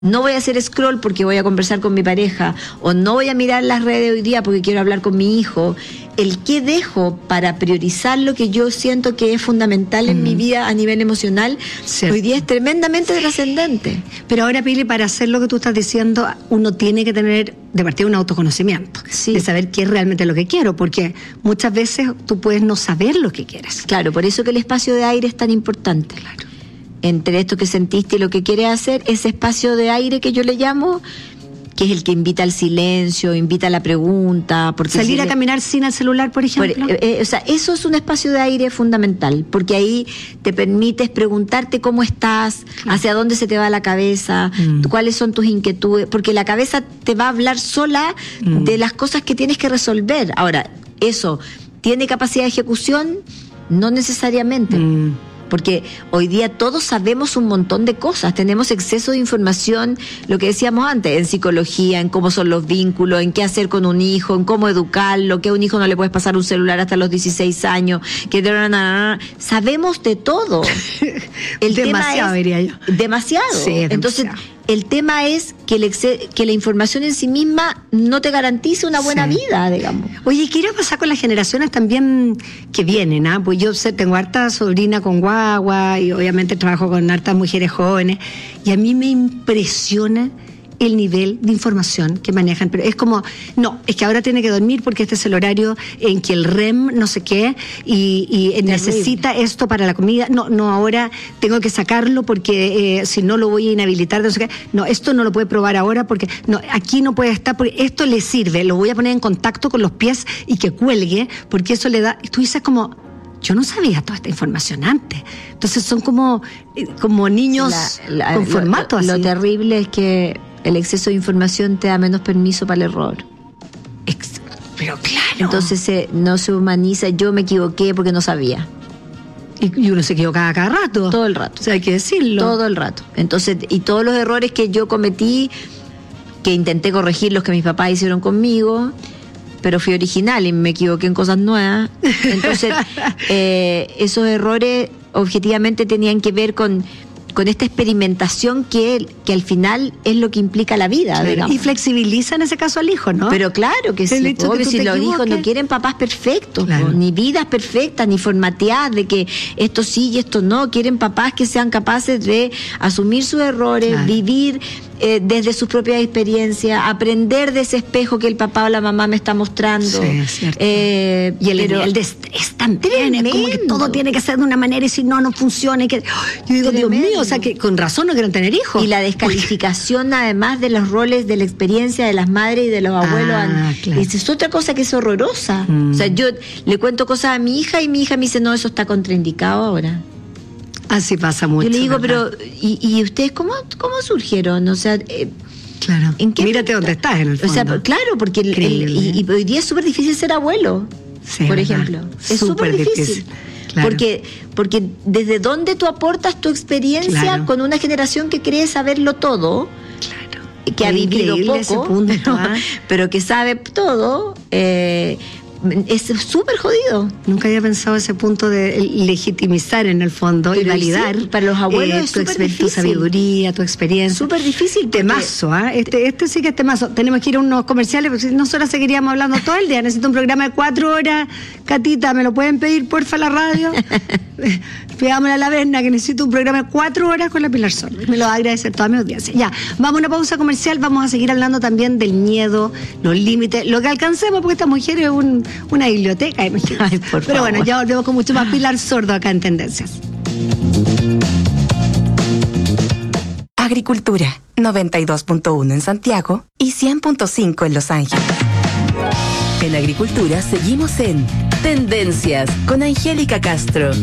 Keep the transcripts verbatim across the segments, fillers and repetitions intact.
no voy a hacer scroll porque voy a conversar con mi pareja, o no voy a mirar las redes hoy día porque quiero hablar con mi hijo. El qué dejo para priorizar lo que yo siento que es fundamental en mm. mi vida a nivel emocional, Cierto. hoy día es tremendamente trascendente. Pero ahora, Pili, para hacer lo que tú estás diciendo, uno tiene que tener de partida un autoconocimiento, sí. de saber qué es realmente lo que quiero, porque muchas veces tú puedes no saber lo que quieres. Claro, por eso que el espacio de aire es tan importante. Claro. Entre esto que sentiste y lo que quieres hacer, ese espacio de aire que yo le llamo, que es el que invita al silencio, invita a la pregunta. Porque salir si a le... caminar sin el celular, por ejemplo. Por, eh, o sea, eso es un espacio de aire fundamental, porque ahí te permites preguntarte cómo estás, claro. hacia dónde se te va la cabeza, mm. cuáles son tus inquietudes, porque la cabeza te va a hablar sola mm. de las cosas que tienes que resolver. Ahora, eso, ¿tiene capacidad de ejecución? No necesariamente. Mm. Porque hoy día todos sabemos un montón de cosas, tenemos exceso de información, lo que decíamos antes, en psicología, en cómo son los vínculos, en qué hacer con un hijo, en cómo educarlo, que a un hijo no le puedes pasar un celular hasta los dieciséis años, que sabemos de todo. El demasiado, tema es, diría yo. Demasiado. Sí, es Entonces, demasiado. El tema es que, el ex- que la información en sí misma no te garantice una buena sí. vida, digamos. Oye, ¿qué irá a pasar con las generaciones también que vienen? ¿ah? Pues yo sé, tengo harta sobrina con guagua y obviamente trabajo con hartas mujeres jóvenes y a mí me impresiona el nivel de información que manejan, pero es como, no, es que ahora tiene que dormir porque este es el horario en que el R E M no sé qué y, y necesita esto para la comida, no, no, ahora tengo que sacarlo porque eh, si no lo voy a inhabilitar, no sé qué, no, esto no lo puede probar ahora porque, no, aquí no puede estar porque esto le sirve, lo voy a poner en contacto con los pies y que cuelgue porque eso le da, y tú dices como, yo no sabía toda esta información antes. Entonces son como, como niños la, la, con formato lo, así. Lo terrible es que el exceso de información te da menos permiso para el error. Ex- pero claro. Entonces eh, no se humaniza, yo me equivoqué porque no sabía. Y, y uno se equivocaba cada rato. Todo el rato. O sea, hay que decirlo. Todo el rato. Entonces, y todos los errores que yo cometí, que intenté corregir los que mis papás hicieron conmigo, pero fui original y me equivoqué en cosas nuevas. Entonces, eh, esos errores objetivamente tenían que ver con... con esta experimentación que, que al final es lo que implica la vida, claro. digamos. Y flexibiliza en ese caso al hijo, ¿no? Pero claro que sí, obvio, si los hijos no quieren papás perfectos, claro. po, ni vidas perfectas, ni formateadas de que esto sí y esto no, quieren papás que sean capaces de asumir sus errores, claro. vivir eh, desde sus propias experiencias, aprender de ese espejo que el papá o la mamá me está mostrando. Sí, es cierto. Eh, y el nivel de estrés también, es como que todo tiene que ser de una manera y si no, no funciona. Y que, yo digo, tremendo. Dios mío, o sea, que con razón no quieren tener hijos. Y la descalificación, porque... además de los roles de la experiencia de las madres y de los abuelos. Ah, claro. Esa es otra cosa que es horrorosa. Mm. O sea, yo le cuento cosas a mi hija y mi hija me dice, no, eso está contraindicado ahora. Así pasa mucho. Yo le digo, ¿verdad? pero, ¿y, y ustedes cómo, cómo surgieron? O sea... Eh, claro. ¿En qué mírate dónde estás, en el fondo. O sea, claro, porque el, el, y, y hoy día es súper difícil ser abuelo, sí, por ejemplo. Es súper difícil. difícil. Claro. Porque, porque desde dónde tú aportas tu experiencia claro. con una generación que cree saberlo todo, claro. que es ha vivido poco, punto, pero, ¿ah? pero que sabe todo, eh, es súper jodido. Nunca había pensado ese punto de legitimizar en el fondo pero y validar sí, para los abuelos eh, es tu, exper- tu sabiduría, tu experiencia. Súper difícil. Porque... Temazo, ¿ah? ¿eh? Este, este sí que es temazo. Tenemos que ir a unos comerciales porque nosotros seguiríamos hablando todo el día. Necesito un programa de cuatro horas. Catita, ¿me lo pueden pedir porfa a la radio? Pidámosle a la Berna que necesito un programa de cuatro horas con la Pilar Sol. Me lo va a agradecer toda mi audiencia. Ya, vamos a una pausa comercial. Vamos a seguir hablando también del miedo, los límites, lo que alcancemos porque esta mujer es un una biblioteca. Ay, por Pero favor. bueno, ya volvemos con mucho más. Pilar Sordo acá en Tendencias. Agricultura, noventa y dos punto uno en Santiago y cien punto cinco en Los Ángeles. En Agricultura seguimos en Tendencias con Angélica Castro.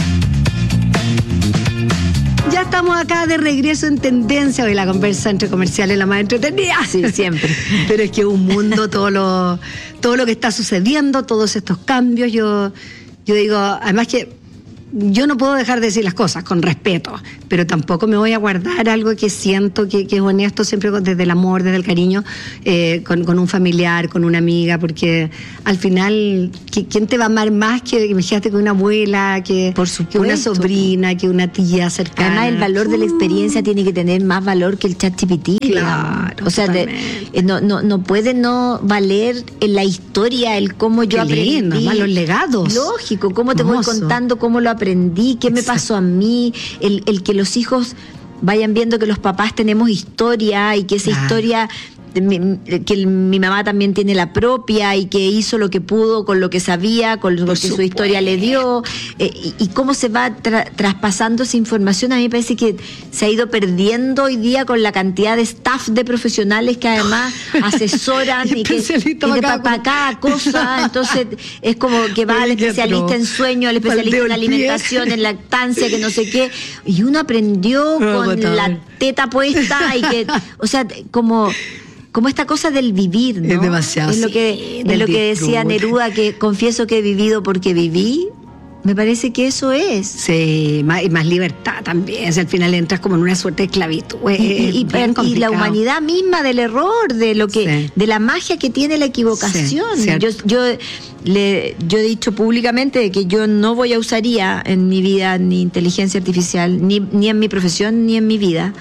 Ya estamos acá de regreso en Tendencia. Hoy la conversa entre comerciales es la más entretenida. Sí, siempre. Pero es que un mundo, todo lo, todo lo que está sucediendo, todos estos cambios, yo, yo digo, además que yo no puedo dejar de decir las cosas con respeto, pero tampoco me voy a guardar algo que siento que, que es honesto, siempre desde el amor, desde el cariño, eh, con, con un familiar, con una amiga, porque al final, ¿quién te va a amar más que, imagínate, que una abuela, que, Por supuesto, que una sobrina, que una tía cercana? Además, el valor uh. de la experiencia tiene que tener más valor que el ChatGPT. Claro, o sea, de, no, no, no puede no valer en la historia el cómo yo Qué aprendí. lindo, además, los legados. Lógico, cómo te Hermoso. voy contando cómo lo aprendí, qué me pasó a mí, el, el que los hijos vayan viendo que los papás tenemos historia y que esa Claro. historia, mi, que el, mi mamá también tiene la propia y que hizo lo que pudo con lo que sabía, con lo Por que su supuesto. historia le dio, eh, y, y cómo se va tra- traspasando esa información. A mí me parece que se ha ido perdiendo hoy día con la cantidad de staff de profesionales que además asesoran Y y que especialista y de para pa- cada pa- cada cosa. Entonces es como que va al Oye, qué especialista atroz. en sueño, al especialista Baldeo en el pie. alimentación, en lactancia, que no sé qué, y uno aprendió No, con agotador. la teta puesta y que, o sea, como como esta cosa del vivir, ¿no? Es demasiado, Es lo sí, que, es del lo que decía disfrute. Neruda, que confieso que he vivido porque viví. Me parece que eso es. Sí, más, y más libertad también. O sea, al final entras como en una suerte de esclavitud. Es Y, y- y- bien y la complicado. humanidad misma del error, de lo que, Sí. de la magia que tiene la equivocación. Sí, cierto. yo, yo le, yo he dicho públicamente que yo no voy a usar I A en mi vida, ni inteligencia artificial, ni, ni en mi profesión, ni en mi vida.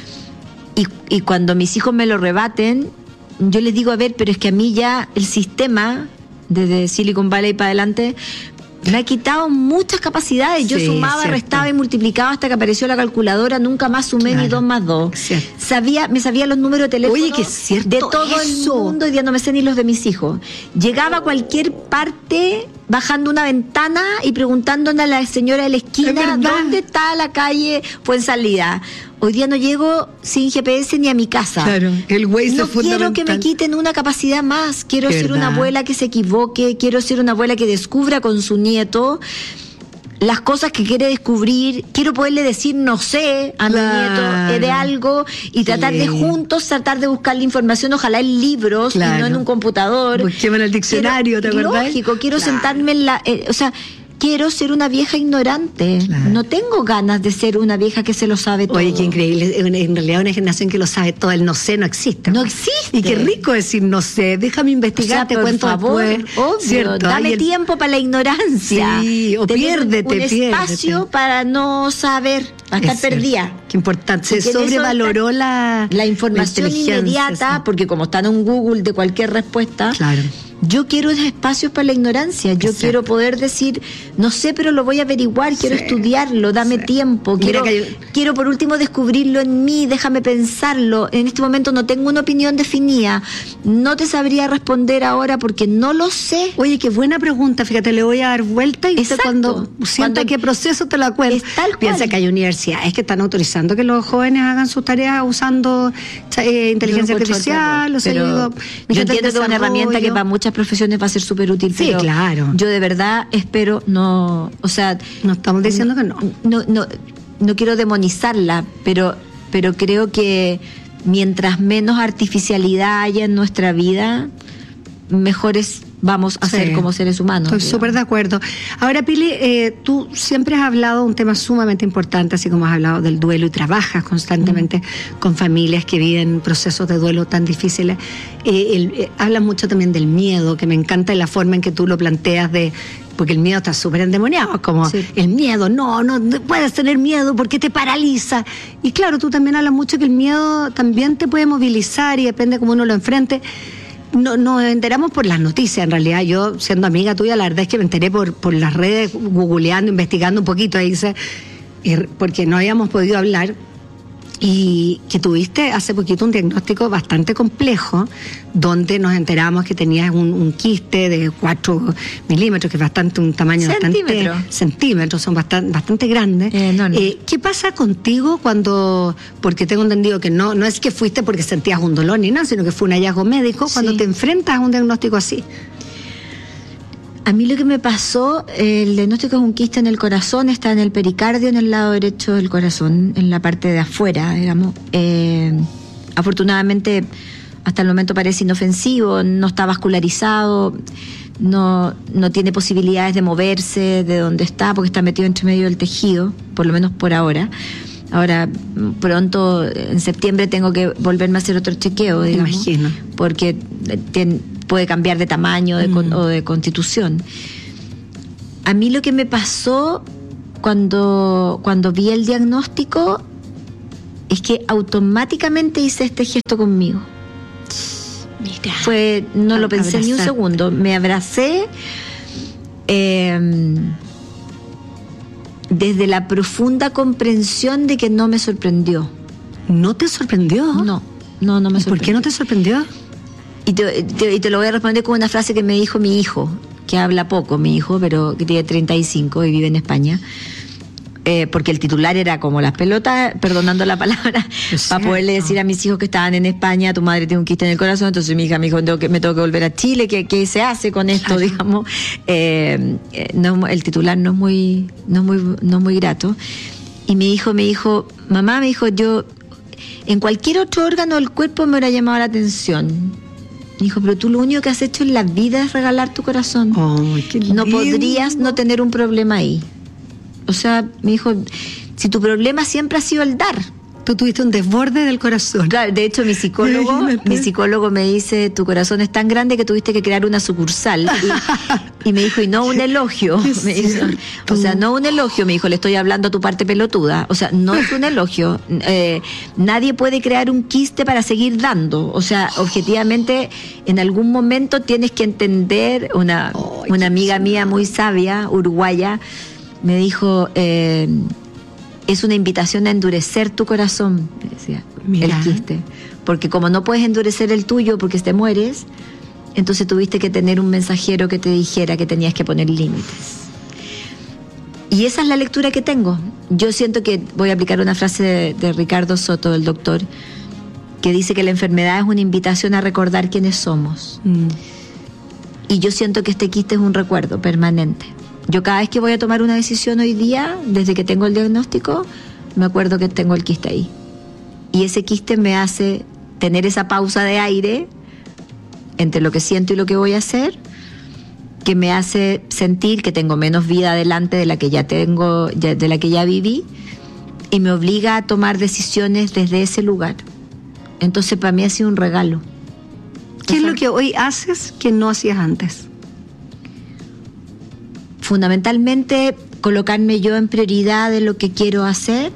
Y, y cuando mis hijos me lo rebaten, yo les digo, a ver, pero es que a mí ya el sistema, desde Silicon Valley para adelante, me ha quitado muchas capacidades. Yo Sí, sumaba, cierto. restaba y multiplicaba hasta que apareció la calculadora, nunca más sumé Claro. ni dos más dos. Cierto. Sabía, me sabía los números de teléfono Oye, que es cierto de todo eso. el mundo, y ya no me sé ni los de mis hijos. Llegaba a cualquier parte bajando una ventana y preguntándole a la señora de la Es esquina verdad. dónde está la calle Fuensalida. Hoy día no llego sin G P S ni a mi casa. Claro, el Waze No es quiero fundamental. que me quiten una capacidad más. Quiero Qué ser una verdad. abuela que se equivoque. Quiero ser una abuela que descubra con su nieto las cosas que quiere descubrir. Quiero poderle decir no sé a mi Claro. nieto eh, de algo y tratar de Sí. juntos tratar de buscar la información, ojalá en libros y Claro. no en un computador. Busquemos en el diccionario, Quiero- ¿te acordás? Lógico, quiero Claro. sentarme en la... eh, o sea, quiero ser una vieja ignorante. Claro. No tengo ganas de ser una vieja que se lo sabe todo. Oye, qué increíble. En en realidad una generación que lo sabe todo. El no sé no existe. No existe. Y qué rico decir no sé. Déjame O investigar, sea, te por cuento favor, después. obvio, ¿Cierto? dame Ay, el- tiempo para la ignorancia. Sí, o Tener piérdete, un espacio piérdete. para no saber, para estar Es cierto. perdida. Qué importante. Se Porque en eso sobrevaloró está la, La información inteligencia, inmediata, sí. porque como están en Google de cualquier respuesta, Claro. yo quiero espacios para la ignorancia. Yo Exacto. quiero poder decir, no sé, pero lo voy a averiguar, quiero Sí, estudiarlo, dame sí. tiempo. Mira Quiero, que hay- quiero por último descubrirlo en mí, déjame pensarlo. En este momento no tengo una opinión definida. No te sabría responder ahora porque no lo sé. Oye, qué buena pregunta. Fíjate, le voy a dar vuelta y usted Exacto. cuando sienta Cuando- qué proceso te la cuento. Es tal cual. Piensa que hay universidades que están autorizando que los jóvenes hagan sus tareas usando eh, inteligencia Yo encuentro artificial. el O sea, terror, yo, pero digo, yo gente entiendo en que es una herramienta que desarrollo. para muchas profesiones va a ser súper útil. Sí, pero claro. Yo de verdad espero no, o sea, No estamos diciendo que no. no, no, no quiero demonizarla, pero, pero creo que mientras menos artificialidad haya en nuestra vida, mejores vamos a Sí. ser como seres humanos. Estoy digamos. súper de acuerdo. Ahora, Pili, eh, tú siempre has hablado de un tema sumamente importante, así como has hablado del duelo y trabajas constantemente Mm. con familias que viven procesos de duelo tan difíciles. Eh, el- eh, hablas mucho también del miedo, que me encanta la forma en que tú lo planteas de... Porque el miedo está súper endemoniado, como Sí. el miedo, no, no no puedes tener miedo porque te paraliza. Y claro, tú también hablas mucho que el miedo también te puede movilizar y depende cómo uno lo enfrente. No, nos enteramos por las noticias, en realidad. Yo, siendo amiga tuya, la verdad es que me enteré por, por las redes, googleando, investigando un poquito, ahí dice, y- porque no habíamos podido hablar. Y que tuviste hace poquito un diagnóstico bastante complejo, donde nos enteramos que tenías un, un quiste de cuatro milímetros, que es bastante un tamaño Centímetros. bastante... Centímetros, son bastante, bastante grandes. Eh, no, no. Eh, ¿Qué pasa contigo cuando, porque tengo entendido que no, no es que fuiste porque sentías un dolor ni nada, sino que fue un hallazgo médico, cuando Sí. te enfrentas a un diagnóstico así? A mí lo que me pasó, el diagnóstico es un quiste en el corazón, está en el pericardio, en el lado derecho del corazón, en la parte de afuera, digamos. Eh, afortunadamente, hasta el momento parece inofensivo, no está vascularizado, no, no tiene posibilidades de moverse de donde está, porque está metido entre medio del tejido, por lo menos por ahora. Ahora, pronto, en septiembre, tengo que volverme a hacer otro chequeo, digamos. Me imagino. Porque ten, puede cambiar de tamaño de, mm. o de constitución. A mí lo que me pasó cuando, cuando vi el diagnóstico es que automáticamente hice este gesto conmigo. Mira. Fue, no lo pensé abrazar. Ni un segundo. Me abracé eh, desde la profunda comprensión de que no me sorprendió. ¿No te sorprendió? No, no, no me sorprendió. ¿Por qué no te sorprendió? Y te, te, y te lo voy a responder con una frase que me dijo mi hijo, que habla poco, mi hijo, pero que tiene treinta y cinco y vive en España. Eh, porque el titular era como las pelotas, perdonando la palabra, para poderle decir a mis hijos que estaban en España, tu madre tiene un quiste en el corazón, entonces mi hija me dijo, tengo que, me tengo que volver a Chile, ¿qué, qué se hace con esto? Claro. Digamos, eh, no, el titular no es muy, no es muy, no es muy grato. Y mi hijo me dijo, mamá, me dijo, yo, en cualquier otro órgano del cuerpo me hubiera llamado la atención. Me dijo, pero tú lo único que has hecho en la vida es regalar tu corazón. Oh, qué lindo. No podrías no tener un problema ahí. O sea, me dijo, si tu problema siempre ha sido el dar. Tú tuviste un desborde del corazón. Claro, de hecho mi psicólogo, mi psicólogo me dice, tu corazón es tan grande que tuviste que crear una sucursal. Y, y me dijo, y no un elogio. Me dijo, o sea, no un elogio, me dijo, le estoy hablando a tu parte pelotuda. O sea, no es un elogio. Eh, nadie puede crear un quiste para seguir dando. O sea, objetivamente, en algún momento tienes que entender, una, oh, una amiga mía muy sabia, uruguaya, me dijo, eh, es una invitación a endurecer tu corazón, me decía. Mira. El quiste. Porque como no puedes endurecer el tuyo porque te mueres, entonces tuviste que tener un mensajero que te dijera que tenías que poner límites. Y esa es la lectura que tengo. Yo siento que voy a aplicar una frase de, de Ricardo Soto, el doctor, que dice que la enfermedad es una invitación a recordar quiénes somos. Mm. Y yo siento que este quiste es un recuerdo permanente. Yo cada vez que voy a tomar una decisión hoy día, desde que tengo el diagnóstico, me acuerdo que tengo el quiste ahí. Y ese quiste me hace tener esa pausa de aire entre lo que siento y lo que voy a hacer, que me hace sentir que tengo menos vida adelante de la que ya tengo, de la que ya viví, y me obliga a tomar decisiones desde ese lugar. Entonces para mí ha sido un regalo. ¿Qué es lo que hoy haces que no hacías antes? Fundamentalmente colocarme yo en prioridad de lo que quiero hacer.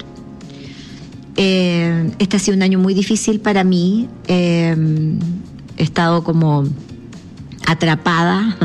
Eh, este ha sido un año muy difícil para mí. Eh, he estado como atrapada.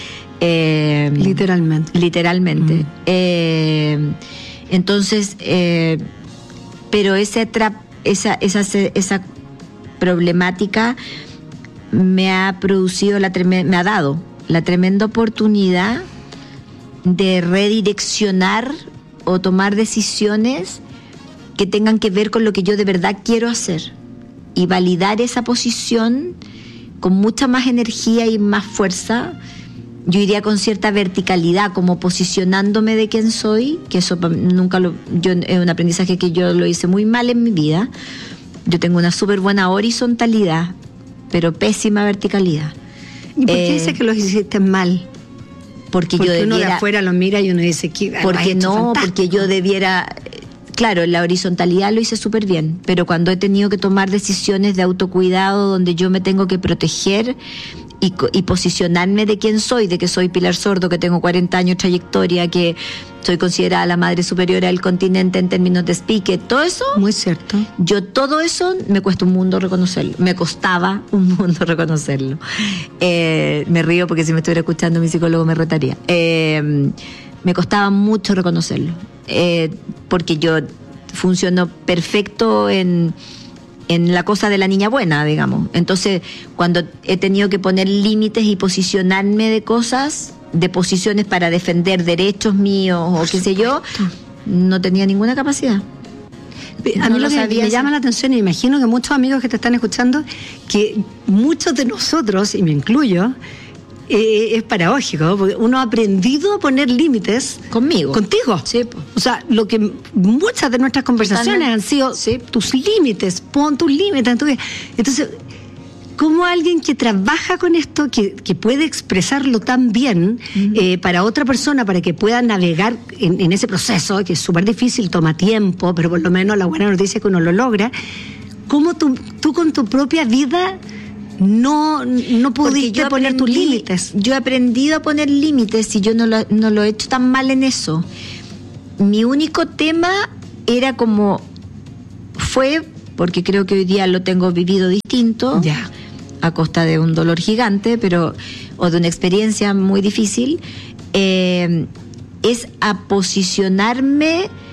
Eh, literalmente. Literalmente. Mm. Eh, entonces, eh, pero ese tra- esa, esa, esa problemática me ha producido, la trem- me ha dado la tremenda oportunidad de redireccionar o tomar decisiones que tengan que ver con lo que yo de verdad quiero hacer y validar esa posición con mucha más energía y más fuerza. Yo iría con cierta verticalidad, como posicionándome de quién soy, que eso nunca lo, yo es un aprendizaje que yo lo hice muy mal en mi vida. Yo tengo una súper buena horizontalidad, pero pésima verticalidad. ¿Y por qué eh, dices que lo hiciste mal? Porque, porque yo debiera, uno de afuera lo mira y uno dice que porque no, fantástico. Porque yo debiera, claro, la horizontalidad lo hice súper bien, pero cuando he tenido que tomar decisiones de autocuidado donde yo me tengo que proteger y, y posicionarme de quién soy, de que soy Pilar Sordo, que tengo cuarenta años de trayectoria, que soy considerada la madre superiora del continente en términos de speaker, todo eso. Muy cierto. Yo todo eso me cuesta un mundo reconocerlo, me costaba un mundo reconocerlo. Eh, me río porque si me estuviera escuchando mi psicólogo me retaría. Eh, me costaba mucho reconocerlo, eh, porque yo funciono perfecto en... en la cosa de la niña buena, digamos. Entonces, cuando he tenido que poner límites y posicionarme de cosas, de posiciones para defender derechos míos o qué sé yo, no tenía ninguna capacidad. A mí no lo que me llama la atención, y imagino que muchos amigos que te están escuchando, que muchos de nosotros, y me incluyo, eh, es paradójico, porque uno ha aprendido a poner límites conmigo. Contigo. Sí. O sea, lo que muchas de nuestras conversaciones han sido, sí, tus límites, pon tus límites en tu vida. Entonces, cómo alguien que trabaja con esto, que, que puede expresarlo tan bien uh-huh. eh, para otra persona, para que pueda navegar en, en ese proceso, que es súper difícil, toma tiempo, pero por lo menos la buena noticia es que uno lo logra, cómo tú, tú con tu propia vida no, no pudiste poner tus límites. Yo he aprendido a poner límites y yo no lo, no lo he hecho tan mal en eso. Mi único tema era como, fue, porque creo que hoy día lo tengo vivido distinto, ya. a costa de un dolor gigante, pero o de una experiencia muy difícil, eh, es a posicionarme